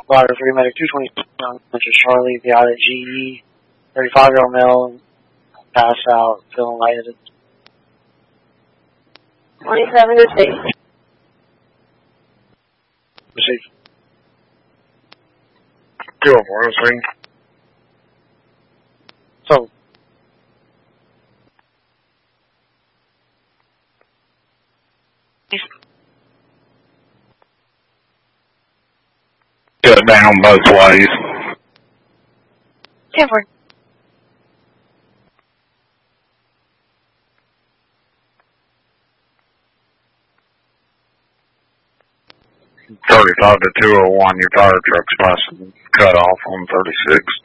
Water 3 Medic 220, Mr. Charlie, the out at GE, 35-year-old male, passed out, feeling lightheaded. 27 to 6. Receive. 204, swing. So, Shut down both ways. 10-4. $35 to 201, your fire truck's passing cut off on 36.